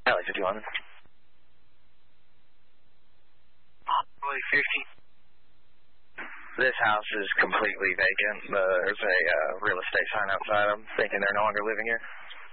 Alley 51. Alley 50. This house is completely vacant. There's a real estate sign outside. I'm thinking they're no longer living here.